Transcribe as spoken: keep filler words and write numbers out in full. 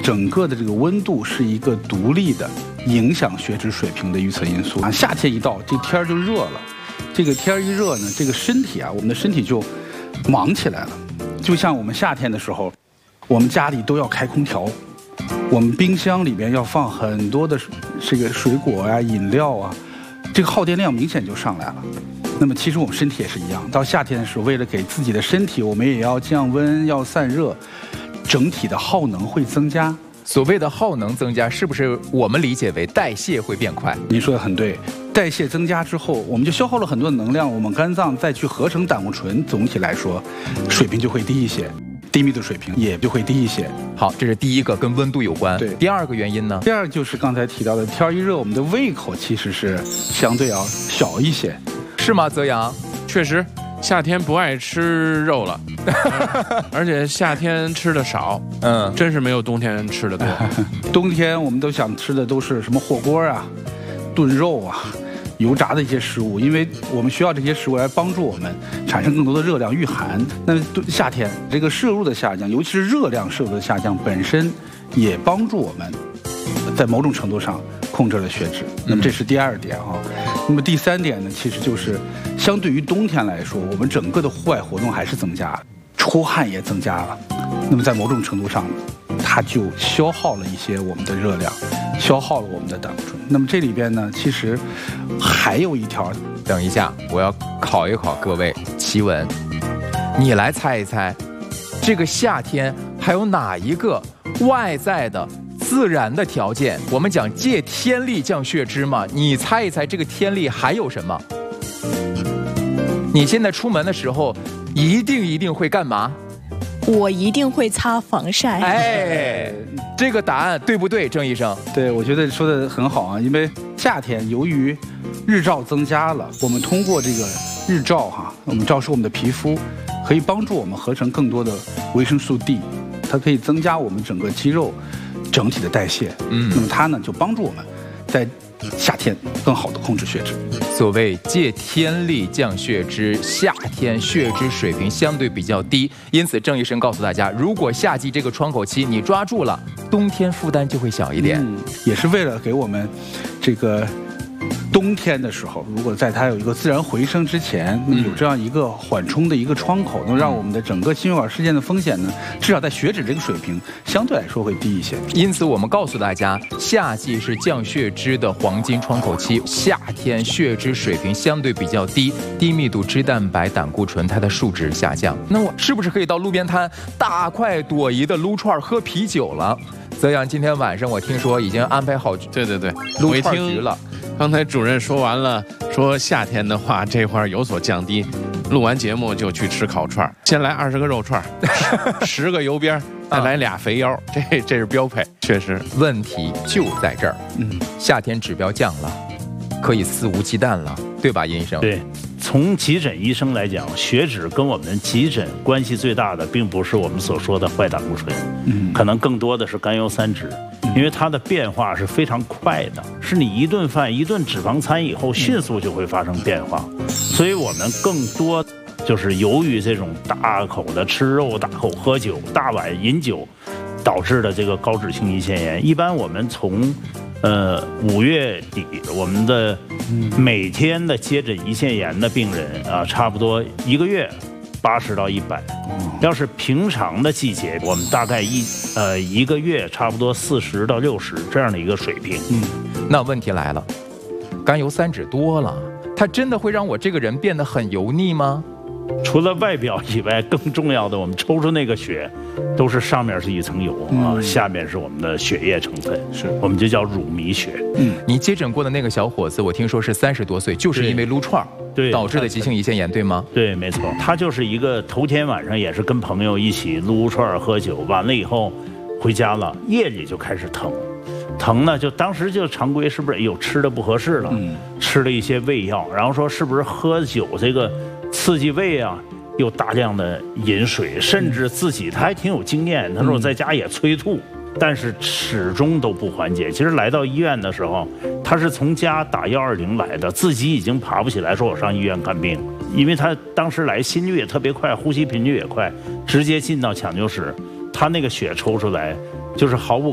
整个的这个温度是一个独立的影响血脂水平的预测因素啊。夏天一到，这天儿就热了，这个天儿一热呢，这个身体啊，我们的身体就忙起来了。就像我们夏天的时候，我们家里都要开空调，我们冰箱里边要放很多的这个水果啊、饮料啊，这个耗电量明显就上来了。那么其实我们身体也是一样，到夏天的时候，为了给自己的身体，我们也要降温、要散热，整体的耗能会增加。 所谓的耗能增加，是不是我们理解为代谢会变快？ 您说的很对，代谢增加之后，我们就消耗了很多的能量，我们肝脏再去合成胆固醇，总体来说，水平就会低一些，低密度水平也就会低一些。 好，这是第一个，跟温度有关。 对， 第二个原因呢？ 第二就是刚才提到的，天一热，我们的胃口其实是相对要小一些， 是吗？泽阳， 确实。夏天不爱吃肉了，而且夏天吃的少，嗯，真是没有冬天吃的多。 冬天我们都想吃的都是什么火锅啊、炖肉啊、油炸的一些食物，因为我们需要这些食物来帮助我们产生更多的热量御寒。那夏天这个摄入的下降，尤其是热量摄入的下降，本身也帮助我们在某种程度上控制了血脂。那么这是第二点啊。那么第三点呢，其实就是相对于冬天来说，我们整个的户外活动还是增加了，出汗也增加了。那么在某种程度上，它就消耗了一些我们的热量，消耗了我们的胆固醇。那么这里边呢，其实还有一条。 等一下，我要考一考各位奇闻，你来猜一猜，这个夏天还有哪一个外在的自然的条件？我们讲借天力降血脂嘛，你猜一猜这个天力还有什么？你现在出门的时候一定一定会干嘛？ 我一定会擦防晒。 哎，这个答案对不对，郑医生？ 对，我觉得说的很好啊，因为夏天由于日照增加了，我们通过这个日照哈、啊，我们照射我们的皮肤，可以帮助我们合成更多的维生素 D， 它可以增加我们整个肌肉整体的代谢，嗯，那么它呢就帮助我们在夏天更好的控制血脂。 所谓借天力降血脂，夏天血脂水平相对比较低，因此郑医生告诉大家，如果夏季这个窗口期你抓住了，冬天负担就会小一点， 嗯，也是为了给我们这个冬天的时候，如果在它有一个自然回升之前，那么有这样一个缓冲的一个窗口，能让我们的整个心血管事件的风险呢，至少在血脂这个水平相对来说会低一些。 因此我们告诉大家，夏季是降血脂的黄金窗口期，夏天血脂水平相对比较低，低密度脂蛋白、胆固醇它的数值下降，那我是不是可以到路边摊大快朵颐的撸串喝啤酒了？泽阳，今天晚上我听说已经安排好， 对对对， 撸串局了。 刚才主任说完了，说夏天的话这块有所降低，录完节目就去吃烤串，先来二十个肉串，十个油边，再来俩肥腰，这这是标配。确实， 问题就在这儿。嗯，夏天指标降了，可以肆无忌惮了，对吧，殷医生？ 对。从急诊医生来讲，血脂跟我们急诊关系最大的，并不是我们所说的坏胆固醇，嗯，可能更多的是甘油三酯，因为它的变化是非常快的，是你一顿饭一顿脂肪餐以后，迅速就会发生变化，所以我们更多就是由于这种大口的吃肉、大口喝酒、大碗饮酒导致的这个高脂性胰腺炎。一般我们从呃，五月底，我们的每天的接诊胰腺炎的病人啊，差不多一个月八十到一百。要是平常的季节，我们大概一呃一个月差不多四十到六十这样的一个水平。 嗯，那问题来了，甘油三酯多了，它真的会让我这个人变得很油腻吗？ 除了外表以外，更重要的，我们抽出那个血，都是上面是一层油啊，嗯、下面是我们的血液成分，是我们就叫乳糜血。 嗯，你接诊过的那个小伙子，我听说是三十多岁，就是因为撸串对导致的急性胰腺炎，对吗？ 对，没错，他就是一个头天晚上也是跟朋友一起撸串喝酒，完了以后回家了，夜里就开始疼。疼呢，就当时就常规是不是有吃的不合适了，嗯、吃了一些胃药，然后说是不是喝酒这个刺激胃啊，又大量的饮水，甚至自己他还挺有经验，他说我在家也催吐，但是始终都不缓解。其实来到医院的时候，他是从家打幺二零来的，自己已经爬不起来，说我上医院看病，因为他当时来心率也特别快，呼吸频率也快，直接进到抢救室，他那个血抽出来就是毫不